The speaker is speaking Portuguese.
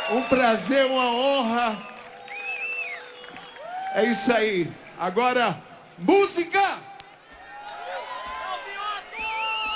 Um prazer, uma honra. É isso aí. Agora, música!